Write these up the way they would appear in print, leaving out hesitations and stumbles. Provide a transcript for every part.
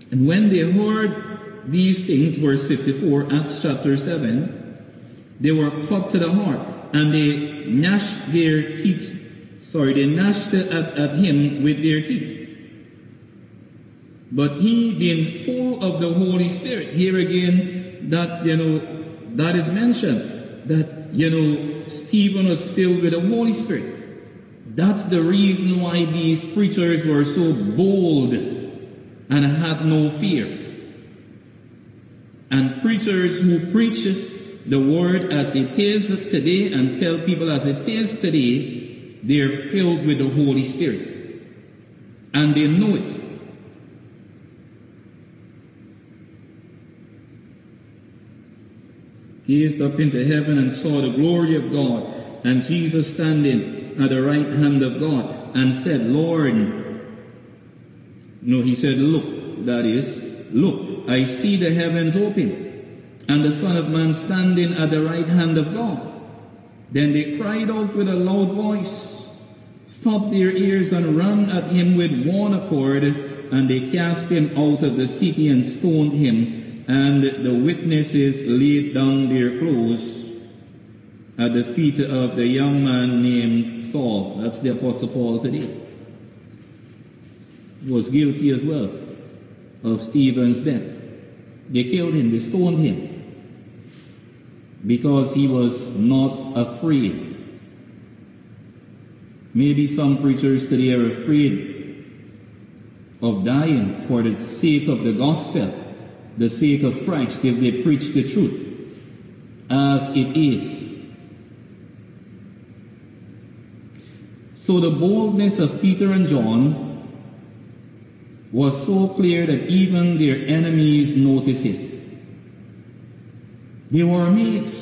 And when they heard these things, verse 54, Acts chapter 7, they were cut to the heart, and they gnashed their teeth. They gnashed at him with their teeth. But he, being full of the Holy Spirit, here again, that is mentioned, that, Stephen was filled with the Holy Spirit. That's the reason why these preachers were so bold and had no fear. And preachers who preach the word as it is today and tell people as it is today, they're filled with the Holy Spirit. And they know it. Gazed up into heaven and saw the glory of God, and Jesus standing at the right hand of God, and said, Lord, no, he said, look, that is, look, I see the heavens open, and the Son of Man standing at the right hand of God. Then they cried out with a loud voice, stopped their ears, and ran at him with one accord, and they cast him out of the city and stoned him. And the witnesses laid down their clothes at the feet of the young man named Saul. That's the Apostle Paul today. He was guilty as well of Stephen's death. They killed him, they stoned him, because he was not afraid. Maybe some preachers today are afraid of dying for the sake of the gospel, the sake of Christ, if they preach the truth as it is. So the boldness of Peter and John was so clear that even their enemies noticed it. They were amazed.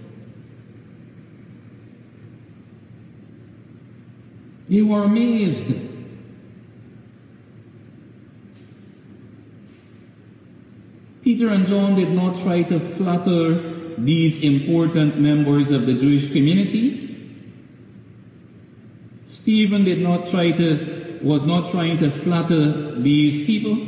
They were amazed. Peter and John did not try to flatter these important members of the Jewish community. Stephen was not trying to flatter these people.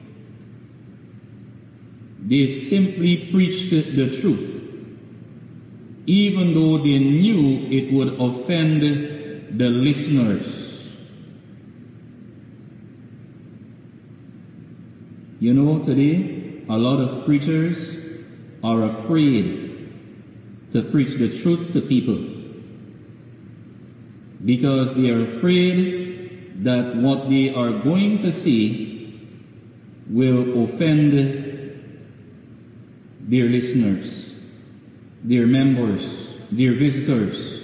They simply preached the truth, even though they knew it would offend the listeners. Today, a lot of preachers are afraid to preach the truth to people because they are afraid that what they are going to say will offend their listeners, their members, their visitors,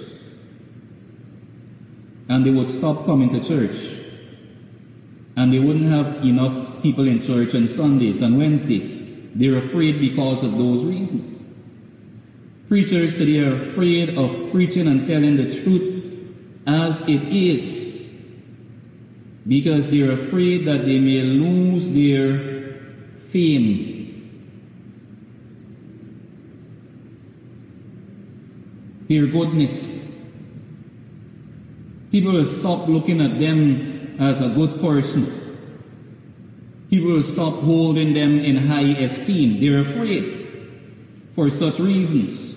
and they would stop coming to church, and they wouldn't have enough people in church on Sundays and Wednesdays. They're afraid because of those reasons. Preachers today are afraid of preaching and telling the truth as it is because they're afraid that they may lose their fame, their goodness. People will stop looking at them as a good person. People will stop holding them in high esteem. They're afraid for such reasons.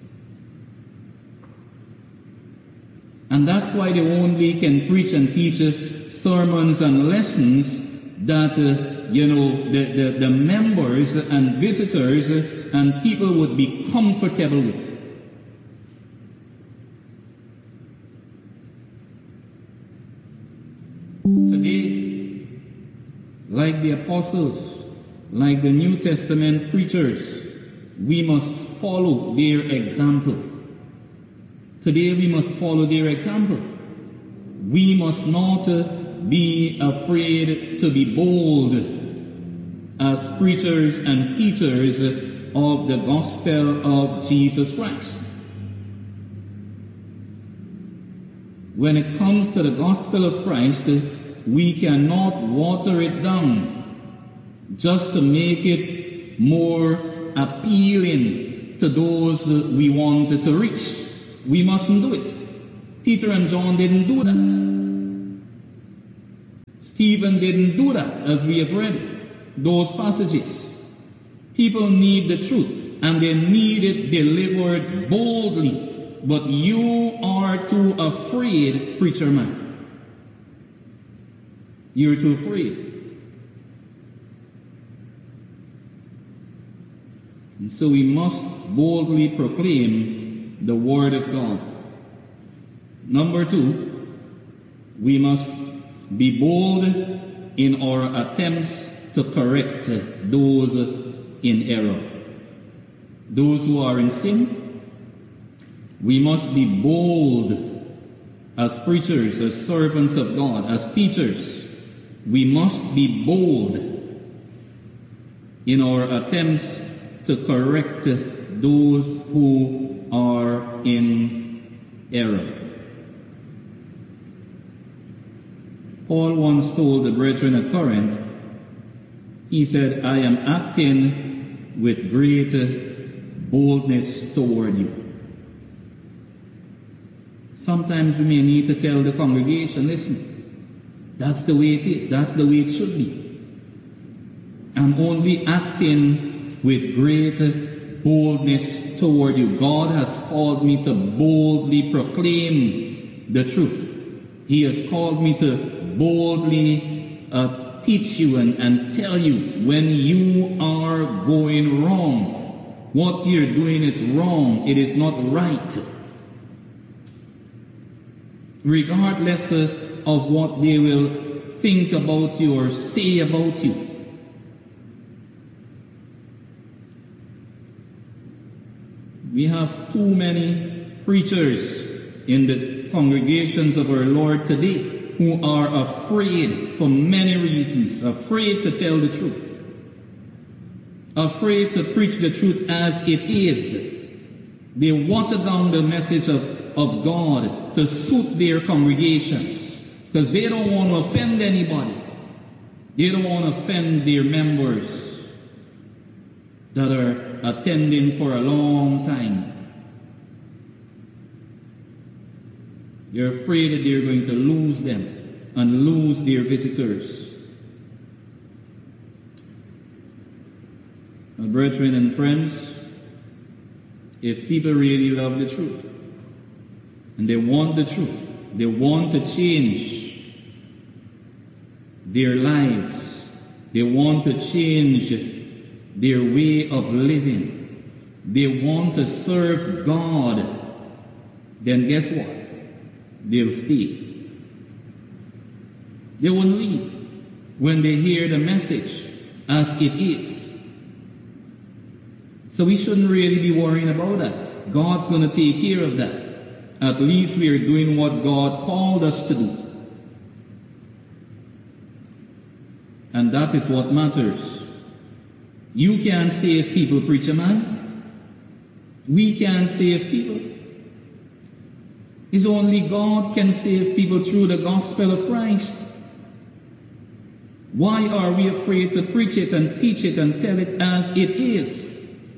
And that's why they only can preach and teach sermons and lessons that, the members and visitors and people would be comfortable with. Today, like the apostles, like the New Testament preachers, we must follow their example. Today we must follow their example. We must not be afraid to be bold as preachers and teachers of the gospel of Jesus Christ. When it comes to the gospel of Christ, we cannot water it down just to make it more appealing to those we want to reach. We mustn't do it. Peter and John didn't do that. Stephen didn't do that, as we have read. those passages. People need the truth, and they need it delivered boldly. But you are too afraid, preacher man. You're too afraid. And so we must boldly proclaim the word of God. Number 2, we must be bold in our attempts to correct those in error. Those who are in sin, we must be bold as preachers, as servants of God, as teachers. We must be bold in our attempts to correct those who are in error. Paul once told the brethren at Corinth, he said, I am acting with great boldness toward you. Sometimes we may need to tell the congregation, listen, that's the way it is. That's the way it should be. I'm only acting with great boldness toward you. God has called me to boldly proclaim the truth. He has called me to boldly teach you and tell you when you are going wrong. What you're doing is wrong. It is not right. Regardless of what they will think about you or say about you. We have too many preachers in the congregations of our Lord today who are afraid for many reasons, afraid to tell the truth, afraid to preach the truth as it is. They water down the message of God to suit their congregations because they don't want to offend anybody. They don't want to offend their members that are attending for a long time. They're afraid that they're going to lose them and lose their visitors. My brethren and friends, if people really love the truth, and they want the truth, they want to change their lives, they want to change their way of living, they want to serve God, then guess what? They'll stay. They won't leave when they hear the message as it is. So we shouldn't really be worrying about that. God's going to take care of that. At least we are doing what God called us to do. And that is what matters. You can't save people, preacher man. We can't save people. It's only God can save people through the gospel of Christ. Why are we afraid to preach it and teach it and tell it as it is?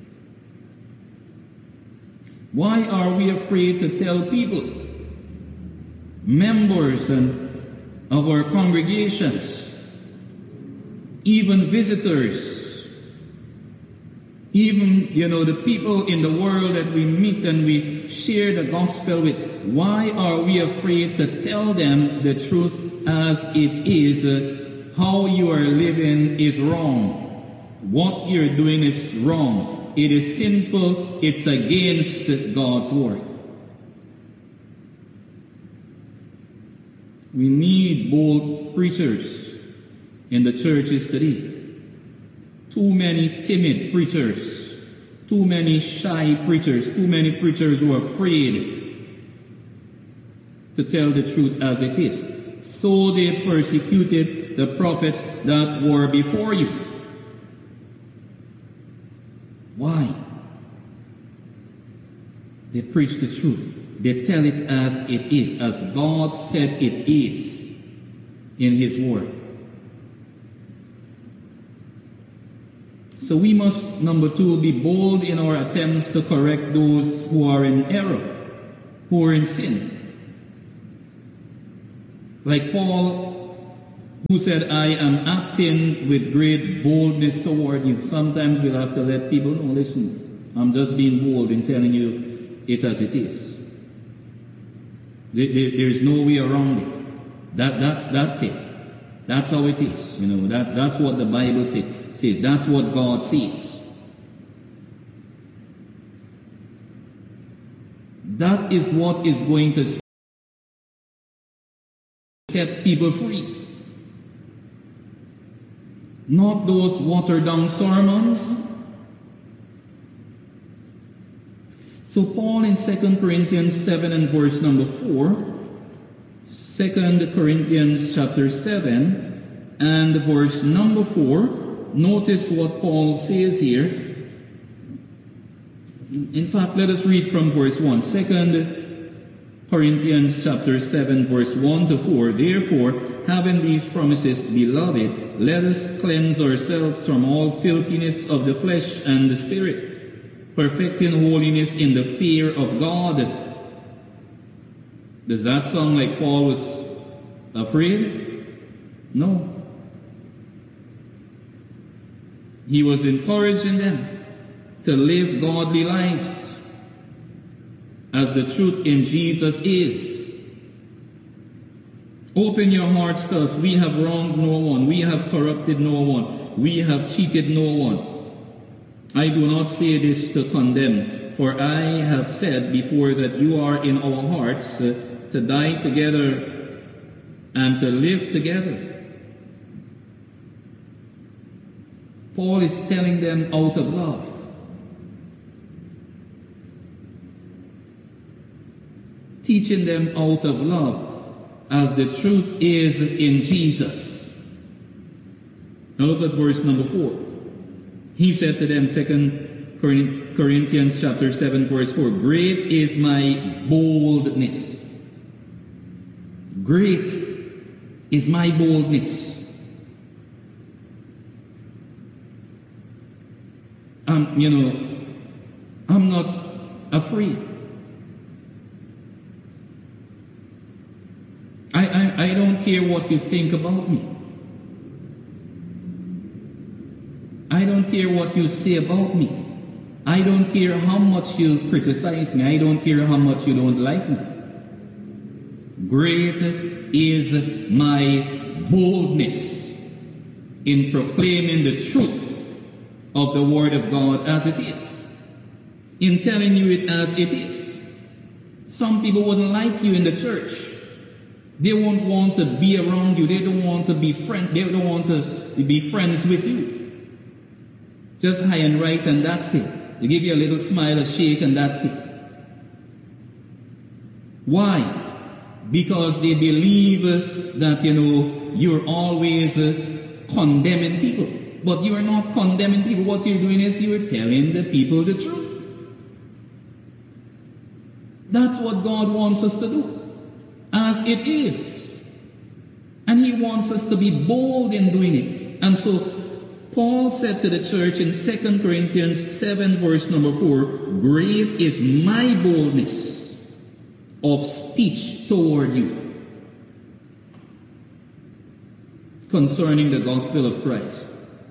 Why are we afraid to tell people, members of our congregations, even visitors, even, the people in the world that we meet and we share the gospel with, why are we afraid to tell them the truth as it is? How you are living is wrong. What you're doing is wrong. It is sinful. It's against God's word. We need bold preachers in the churches today. Too many timid preachers, too many shy preachers, too many preachers who are afraid to tell the truth as it is. So they persecuted the prophets that were before you. Why? They preach the truth. They tell it as it is, as God said it is in His Word. So we must, number 2, be bold in our attempts to correct those who are in error, who are in sin. Like Paul, Who said, I am acting with great boldness toward you. Sometimes we'll have to let people know, listen, I'm just being bold in telling you it as it is. There is no way around it. That's it. That's how it is. You know, that's what the Bible says. That's what God says. That is what is going to set people free. Not those watered down sermons. So Paul in 2 Corinthians 7 and verse number 4, 2 Corinthians chapter 7 and verse number 4, notice what Paul says here. In fact, let us read from verse 1. 2 Corinthians chapter 7 verse 1 to 4. Therefore, having these promises, beloved, let us cleanse ourselves from all filthiness of the flesh and the spirit, perfecting holiness in the fear of God. Does that sound like Paul was afraid? No. He was encouraging them to live godly lives as the truth in Jesus is. Open your hearts to us. We have wronged no one. We have corrupted no one. We have cheated no one. I do not say this to condemn, for I have said before that you are in our hearts to die together and to live together. Paul is telling them out of love. Teaching them out of love, as the truth is in Jesus. Now look at verse number 4. He said to them, 2 Corinthians chapter 7 verse 4, great is my boldness. Great is my boldness. I'm not afraid. I don't care what you think about me. I don't care what you say about me. I don't care how much you criticize me. I don't care how much you don't like me. Great is my boldness in proclaiming the truth of the Word of God as it is. In telling you it as it is. Some people wouldn't like you in the church. They won't want to be around you. They don't want to be friends. They don't want to be friends with you. Just high and right, and that's it. They give you a little smile, a shake, and that's it. Why? Because they believe that, you're always condemning people. But you're not condemning people. What you're doing is you're telling the people the truth. That's what God wants us to do. As it is. And he wants us to be bold in doing it. And so Paul said to the church in 2 Corinthians 7 verse number 4, great is my boldness of speech toward you concerning the gospel of Christ.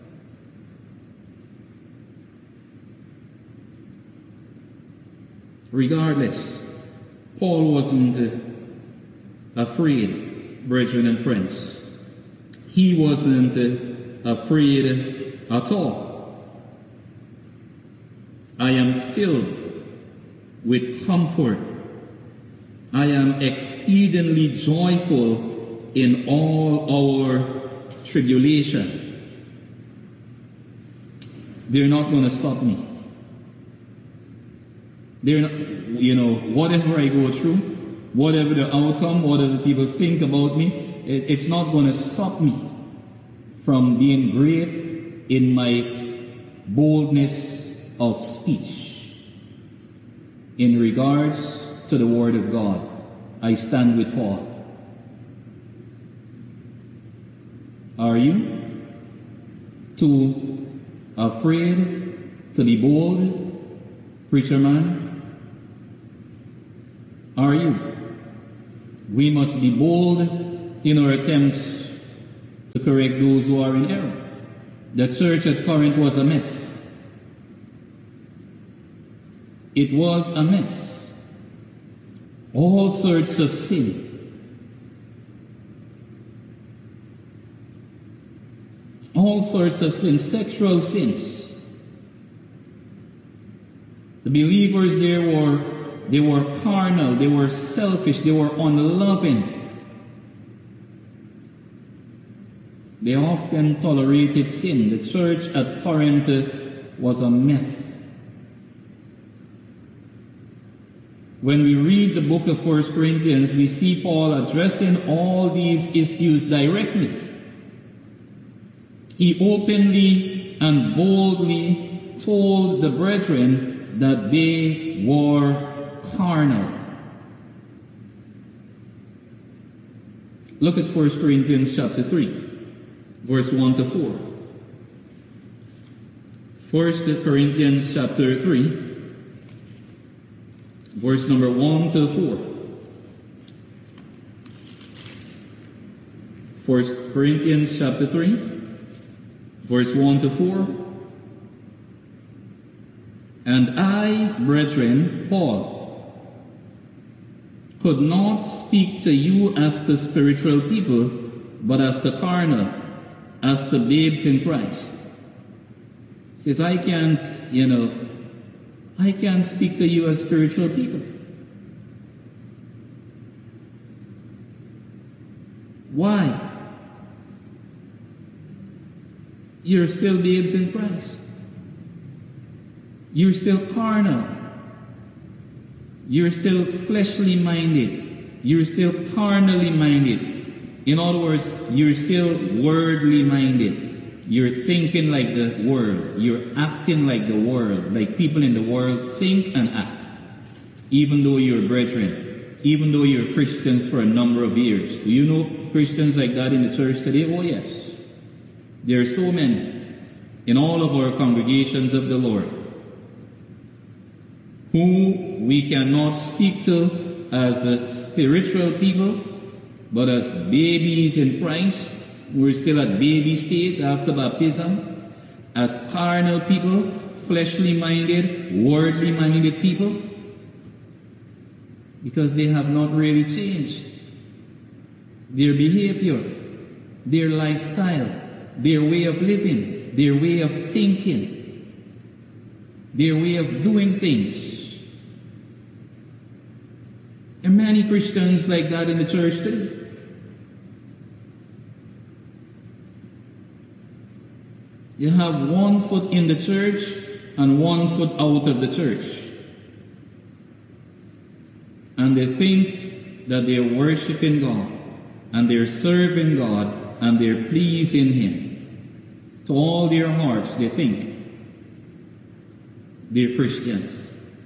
Regardless, Paul wasn't afraid, brethren and friends. He wasn't afraid at all. I am filled with comfort. I am exceedingly joyful in all our tribulation. They're not going to stop me. They're not, whatever I go through, whatever the outcome, whatever people think about me, it's not going to stop me from being great in my boldness of speech. In regards to the Word of God, I stand with Paul. Are you too afraid to be bold, preacher man? Are you? We must be bold in our attempts to correct those who are in error. The church at Corinth was a mess. It was a mess. All sorts of sin. All sorts of sins, sexual sins. The believers there were carnal, they were selfish, they were unloving. They often tolerated sin. The church at Corinth was a mess. When we read the book of 1 Corinthians, we see Paul addressing all these issues directly. He openly and boldly told the brethren that they were carnal. Look at 1 Corinthians chapter 3, verse 1 to 4. 1 Corinthians chapter 3, verse number 1 to 4. 1 Corinthians chapter 3, verse 1 to 4. And I, brethren, Paul, could not speak to you as the spiritual people, but as the carnal, as the babes in Christ. Says, I can't speak to you as spiritual people. Why? You're still babes in Christ. You're still carnal. You're still fleshly minded. You're still carnally minded. In other words, you're still worldly minded. You're thinking like the world. You're acting like the world. Like people in the world think and act. Even though you're brethren. Even though you're Christians for a number of years. Do you know Christians like that in the church today? Oh yes. There are so many in all of our congregations of the Lord who we cannot speak to as spiritual people, but as babies in Christ. We're still at baby stage after baptism, as carnal people, fleshly minded, worldly minded people, because they have not really changed their behavior, their lifestyle, their way of living, their way of thinking, their way of doing things. There are many Christians like that in the church today. You have one foot in the church and one foot out of the church. And they think that they're worshiping God, and they're serving God, and they're pleasing Him. To all their hearts, they think they're Christians.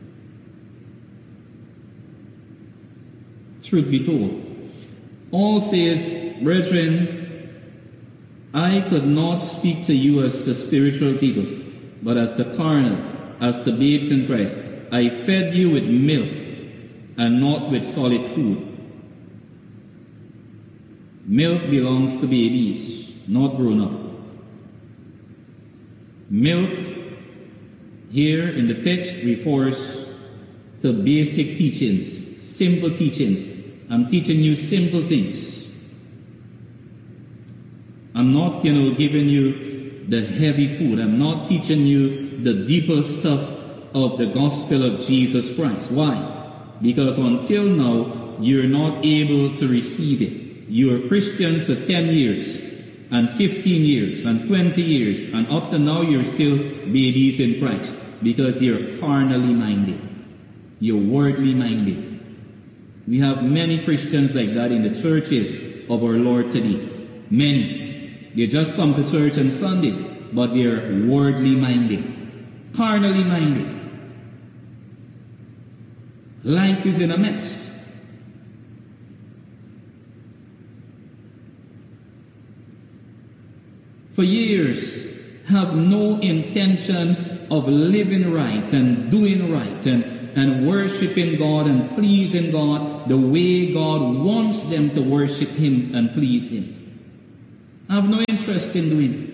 Truth be told, Paul says, brethren, I could not speak to you as the spiritual people, but as the carnal, as the babes in Christ. I fed you with milk and not with solid food. Milk belongs to babies, not grown up. Milk here in the text refers to basic teachings, simple teachings. I'm teaching you simple things. I'm not, giving you the heavy food. I'm not teaching you the deeper stuff of the gospel of Jesus Christ. Why? Because until now, you're not able to receive it. You're Christians for 10 years, and 15 years, and 20 years, and up to now you're still babies in Christ because you're carnally minded. You're worldly minded. We have many Christians like that in the churches of our Lord today. Many. They just come to church on Sundays, but they're worldly minded, carnally minded. Life is in a mess. For years, have no intention of living right and doing right and worshiping God and pleasing God the way God wants them to worship Him and please Him. I have no interest in doing it.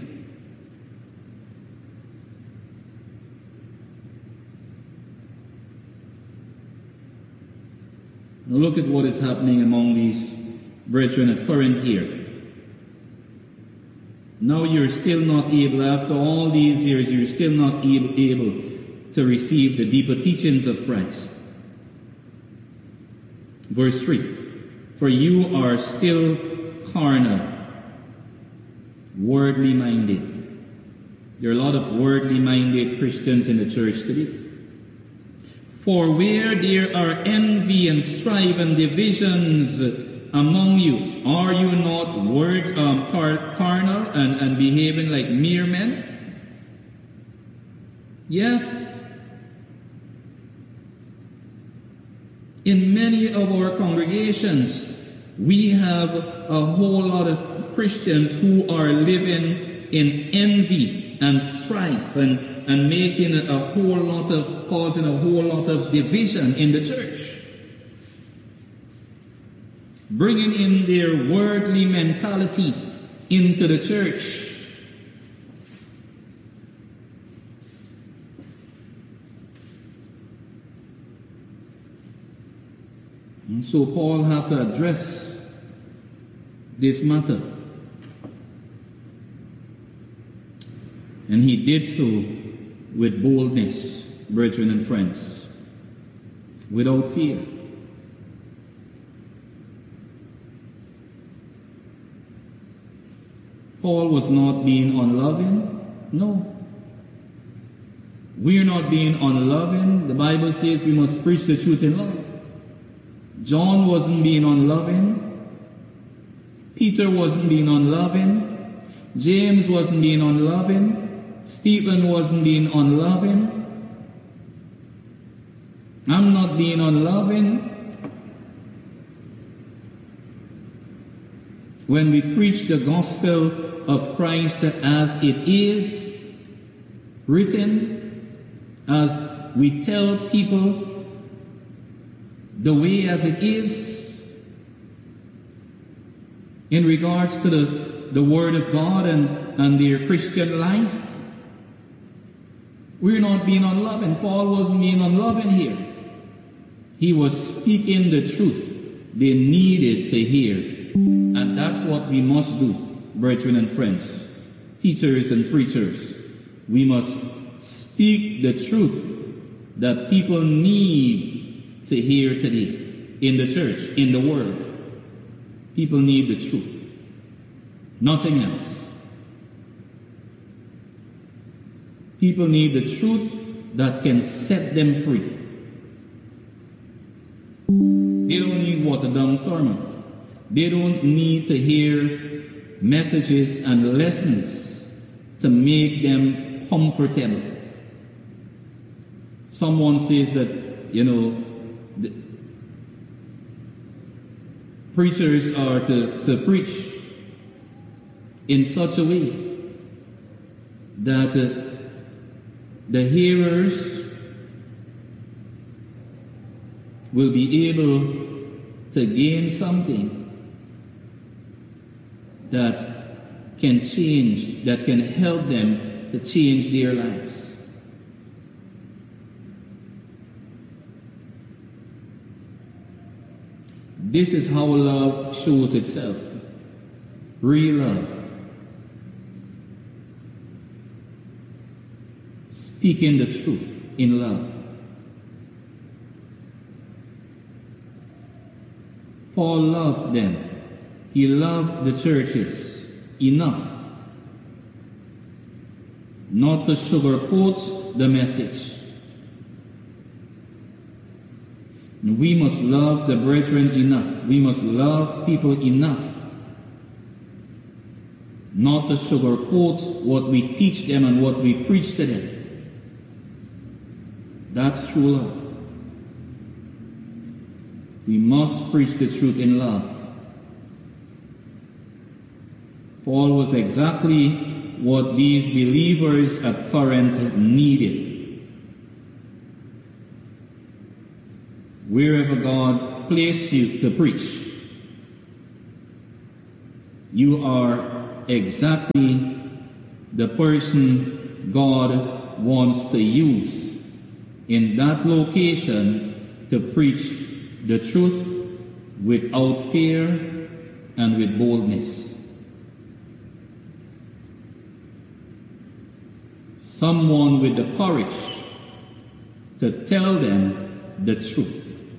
Now look at what is happening among these brethren at Corinth here. Now you're still not able, after all these years, you're still not able to receive the deeper teachings of Christ. Verse 3, for you are still carnal, worldly minded. There are a lot of worldly minded Christians in the church today. For where there are envy and strife and divisions among you, are you not carnal and behaving like mere men? Yes. In many of our congregations, we have a whole lot of Christians who are living in envy and strife and making causing a whole lot of division in the church. Bringing in their worldly mentality into the church. And so Paul had to address this matter. And he did so with boldness, brethren and friends, without fear. Paul was not being unloving. No. We're not being unloving. The Bible says we must preach the truth in love. John wasn't being unloving. Peter wasn't being unloving. James wasn't being unloving. Stephen wasn't being unloving. I'm not being unloving. When we preach the gospel of Christ as it is written, as we tell people the way as it is in regards to the Word of God and their Christian life, we're not being unloving. Paul wasn't being unloving here. He was speaking the truth they needed to hear. And that's what we must do, brethren and friends, teachers and preachers. We must speak the truth that people need to hear today in the church, in the world. People need the truth, nothing else. People need the truth that can set them free. They don't need watered-down sermons. They don't need to hear messages and lessons to make them comfortable. Someone says that, the preachers are to preach in such a way that the hearers will be able to gain something that can change, that can help them to change their lives. This is how love shows itself. Real love. Speaking the truth in love. Paul loved them. He loved the churches enough not to sugarcoat the message. And we must love the brethren enough. We must love people enough not to sugarcoat what we teach them and what we preach to them. That's true love. We must preach the truth in love. Paul was exactly what these believers at Corinth needed. Wherever God placed you to preach, you are exactly the person God wants to use in that location to preach the truth without fear and with boldness. Someone with the courage to tell them the truth.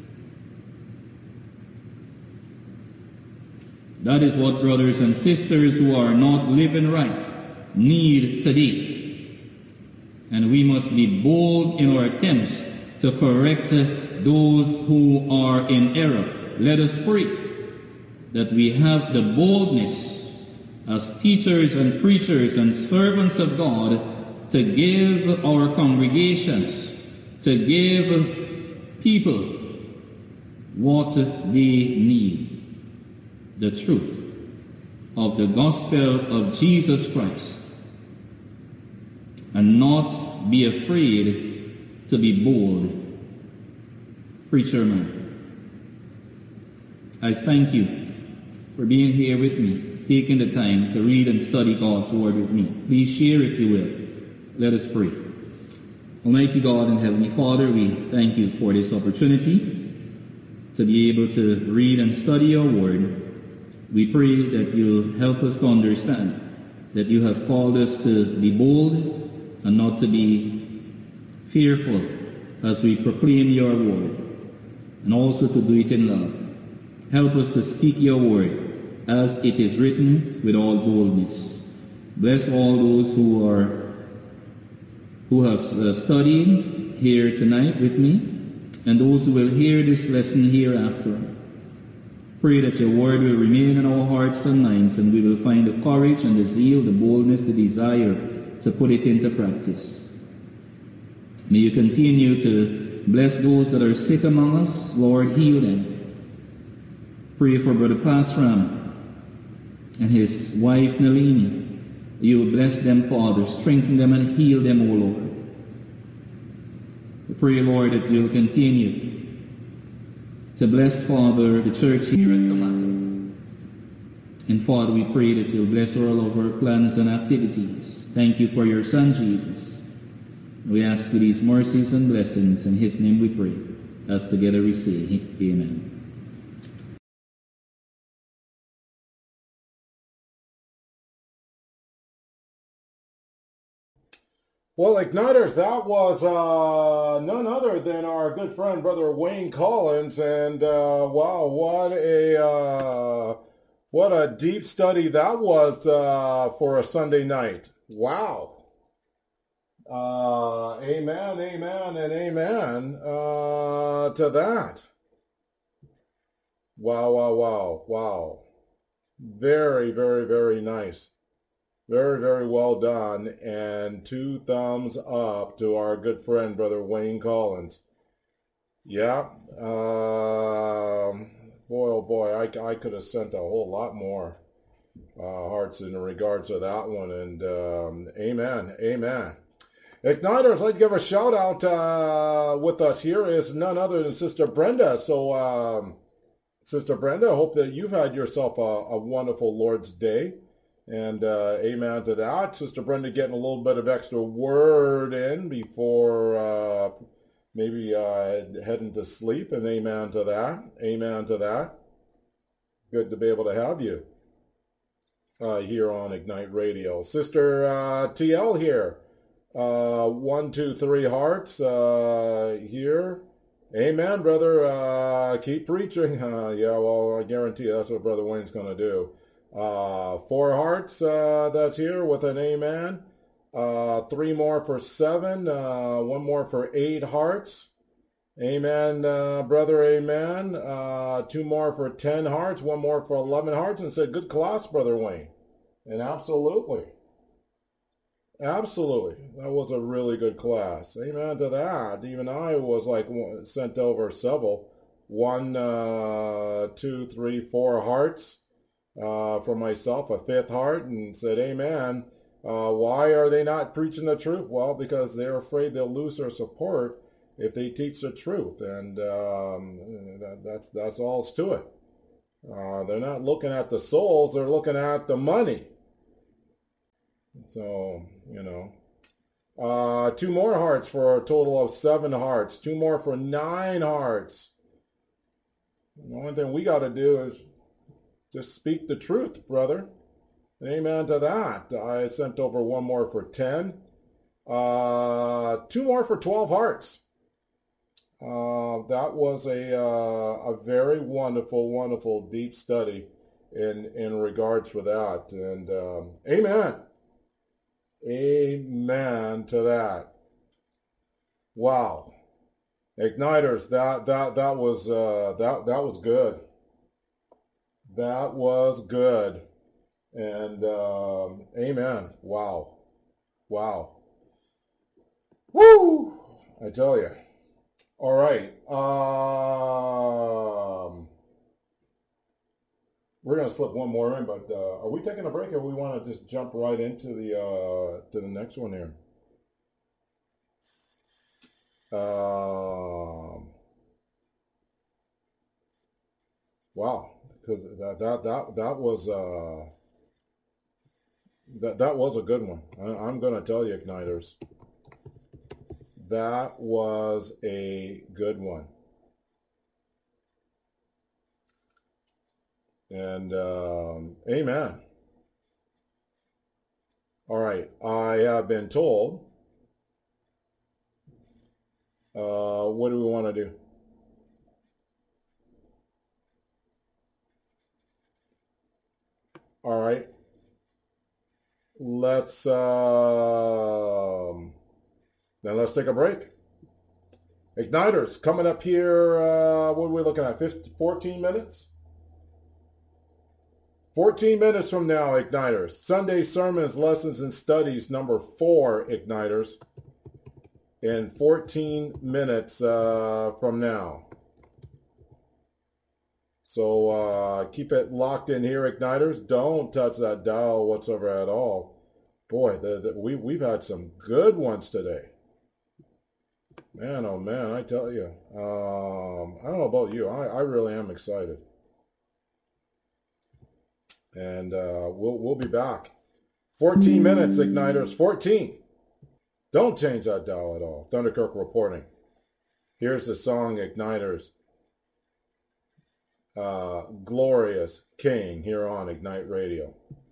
That is what brothers and sisters who are not living right need today. And we must be bold in our attempts to correct those who are in error. Let us pray that we have the boldness as teachers and preachers and servants of God to give our congregations, to give people what they need. The truth of the gospel of Jesus Christ, and not be afraid to be bold. Preacher man, I thank you for being here with me, taking the time to read and study God's word with me. Please share if you will. Let us pray. Almighty God and Heavenly Father, we thank you for this opportunity to be able to read and study your word. We pray that you help us to understand that you have called us to be bold and not to be fearful as we proclaim your word, and also to do it in love. Help us to speak your word as it is written with all boldness. Bless all those who have studied here tonight with me, and those who will hear this lesson hereafter. Pray that your word will remain in our hearts and minds, and we will find the courage and the zeal, the boldness, the desire to put it into practice. May you continue to bless those that are sick among us. Lord, heal them. Pray for Brother Pasram and his wife Nalini. You will bless them, Father. Strengthen them and heal them, O Lord. We pray, Lord, that you will continue to bless, Father, the church here at Kamak. And Father, we pray that you'll bless all of our plans and activities. Thank you for your Son, Jesus. We ask for these mercies and blessings. In his name we pray. As together we say, Amen. Well, Igniters, that was none other than our good friend, Brother Wayne Collins, and wow, what a deep study that was for a Sunday night. Wow. Amen, amen, and amen to that. Wow, wow, wow, wow. Very, very, very nice. Very, very well done, and 2 thumbs up to our good friend, Brother Wayne Collins. Yeah, boy, oh boy, I could have sent a whole lot more hearts in regards to that one, and amen, amen. Igniters, I'd like to give a shout out with us here is none other than Sister Brenda. So, Sister Brenda, I hope that you've had yourself a wonderful Lord's Day. And amen to that. Sister Brenda getting a little bit of extra word in before maybe heading to sleep, and amen to that. Amen to that. Good to be able to have you here on Ignite Radio. Sister TL here. 1, 2, 3 hearts here. Amen, brother. Keep preaching. Yeah, well, I guarantee that's what Brother Wayne's going to do. 4 hearts that's here with an amen. 3 more for 7. 1 more for 8 hearts. Amen, brother, amen. 2 more for 10 hearts. 1 more for 11 hearts. And said, good class, Brother Wayne. And absolutely. Absolutely. That was a really good class. Amen to that. Even I was like sent over several. 1, 2, 3, 4 hearts. For myself, a 5th heart, and said, amen. Why are they not preaching the truth? Well, because they're afraid they'll lose their support if they teach the truth, and that's all it's to it. They're not looking at the souls, they're looking at the money. So, you know. 2 more hearts for a total of 7 hearts. 2 more for 9 hearts. The only thing we got to do is just speak the truth, brother. Amen to that. I sent over 1 more for 10. 2 more for 12 hearts. That was a very wonderful, wonderful deep study in regards for that. And amen. Amen to that. Wow. Igniters, that was good. That was good. And amen. Wow. Wow. Woo! I tell you. All right. We're going to slip 1 more in, but are we taking a break, or we want to just jump right into the next one here? Wow, because that was a good one. I'm going to tell you, Igniters, that was a good one. And amen. All right, I have been told. What do we want to do? All right. Let's take a break. Igniters, coming up here, what are we looking at, 14 minutes? 14 minutes from now, Igniters. Sunday Sermons, Lessons, and Studies, number 4, Igniters. In 14 minutes from now. So keep it locked in here, Igniters. Don't touch that dial whatsoever at all. Boy, we've had some good ones today. Man, oh man, I tell you. I don't know about you. I really am excited. And we'll be back. 14 minutes, Igniters. 14. Don't change that dial at all. Thunderkirk reporting. Here's the song, Igniters. Glorious King here on Ignite Radio.